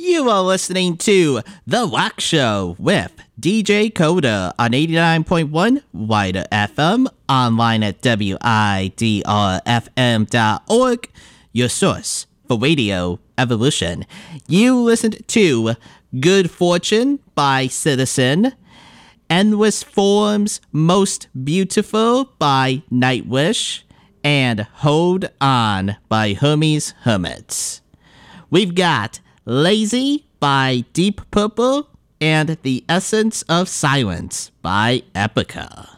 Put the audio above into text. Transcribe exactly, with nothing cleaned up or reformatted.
You are listening to The Wax Show with D J Coda on eighty-nine point one Wider F M, online at W I D R F M dot org, your source for radio evolution. You listened to Good Fortune by Citizen, Endless Forms Most Beautiful by Nightwish, and Hold On by Hermes Hermits. We've got Lazy by Deep Purple and The Essence of Silence by Epica.